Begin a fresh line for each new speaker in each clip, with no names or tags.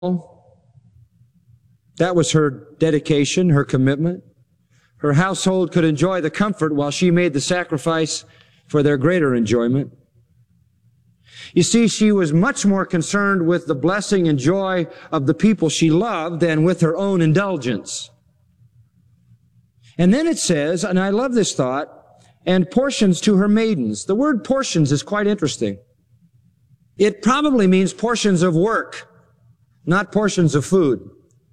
That was her dedication, her commitment. Her household could enjoy the comfort while she made the sacrifice for their greater enjoyment. You see, she was much more concerned with the blessing and joy of the people she loved than with her own indulgence. And then it says, and I love this thought, and portions to her maidens. The word portions is quite interesting. It probably means portions of work, not portions of food.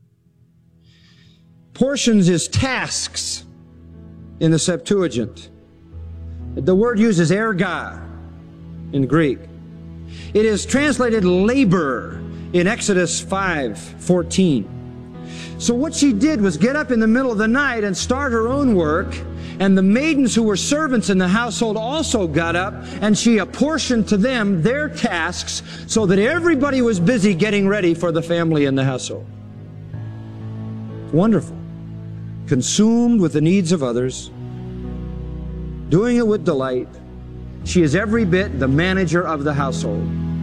Portions is tasks in the Septuagint. The word uses erga in Greek. It is translated labor in Exodus 5:14. So what she did was get up in the middle of the night and start her own work, and the maidens who were servants in the household also got up, and she apportioned to them their tasks so that everybody was busy getting ready for the family in the household. Wonderful. Consumed with the needs of others, doing it with delight. She is every bit the manager of the household.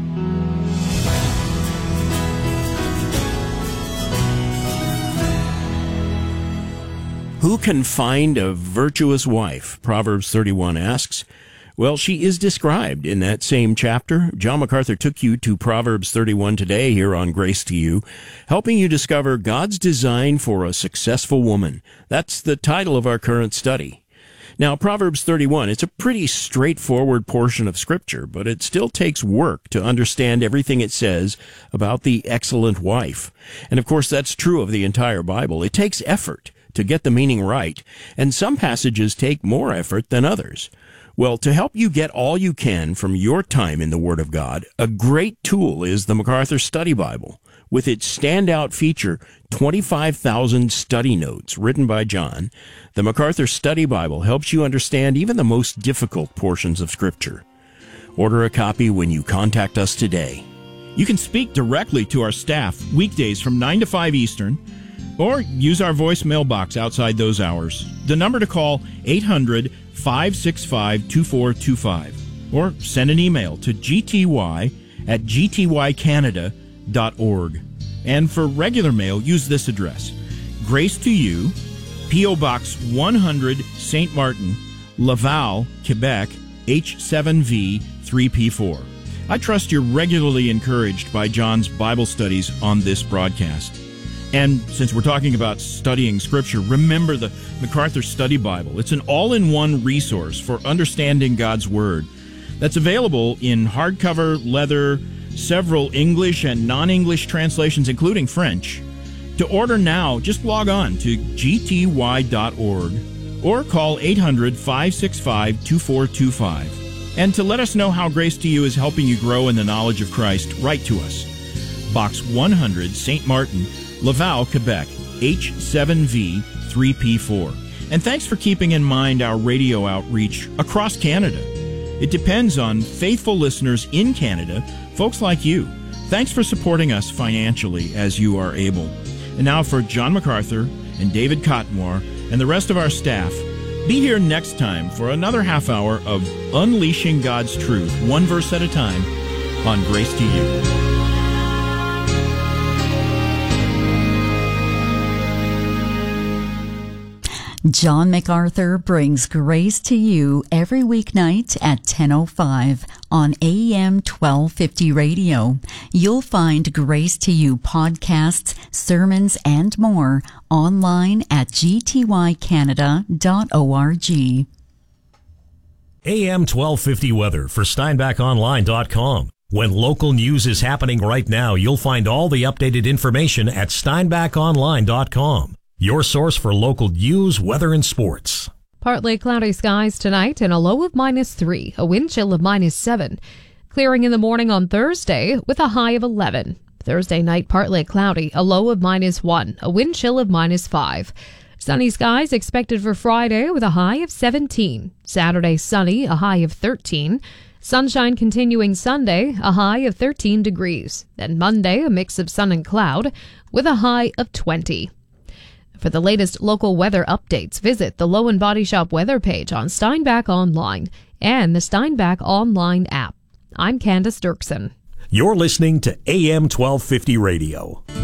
Who can find a virtuous wife? Proverbs 31 asks. Well, she is described in that same chapter. John MacArthur took you to Proverbs 31 today here on Grace to You, helping you discover God's design for a successful woman. That's the title of our current study. Now, Proverbs 31, it's a pretty straightforward portion of Scripture, but it still takes work to understand everything it says about the excellent wife. And of course, that's true of the entire Bible. It takes effort to get the meaning right, and some passages take more effort than others. Well, to help you get all you can from your time in the Word of God, a great tool is the MacArthur Study Bible. With its standout feature, 25,000 study notes written by John, the MacArthur Study Bible helps you understand even the most difficult portions of Scripture. Order a copy when you contact us today.
You can speak directly to our staff weekdays from 9 to 5 Eastern, or use our voicemail box outside those hours. The number to call, 800-565-2425. Or send an email to gty@gtycanada.org. And for regular mail, use this address. Grace to You, P.O. Box 100, St. Martin, Laval, Quebec, H7V 3P4. I trust you're regularly encouraged by John's Bible studies on this broadcast. And since we're talking about studying Scripture, remember the MacArthur Study Bible. It's an all-in-one resource for understanding God's Word that's available in hardcover, leather, several English and non-English translations, including French. To order now, just log on to gty.org or call 800-565-2425. And to let us know how Grace to You is helping you grow in the knowledge of Christ, write to us. Box 100, St. Martin, Laval, Quebec, H7V 3P4. And thanks for keeping in mind our radio outreach across Canada. It depends on faithful listeners in Canada, folks like you. Thanks for supporting us financially as you are able. And now for John MacArthur and David Cottonwar and the rest of our staff, be here next time for another half hour of Unleashing God's Truth, one verse at a time, on Grace to You.
John MacArthur brings Grace to You every weeknight at 10:05 on AM 1250 radio. You'll find Grace to You podcasts, sermons, and more online at gtycanada.org.
AM 1250 weather for SteinbachOnline.com. When local news is happening right now, you'll find all the updated information at SteinbachOnline.com. Your source for local news, weather, and sports.
Partly cloudy skies tonight and a low of -3, a wind chill of -7. Clearing in the morning on Thursday with a high of 11. Thursday night partly cloudy, a low of -1, a wind chill of -5. Sunny skies expected for Friday with a high of 17. Saturday sunny, a high of 13. Sunshine continuing Sunday, a high of 13 degrees. Then Monday, a mix of sun and cloud with a high of 20. For the latest local weather updates, visit the Low and Body Shop weather page on Steinbach Online and the Steinbach Online app. I'm Candace Dirksen.
You're listening to AM 1250 Radio.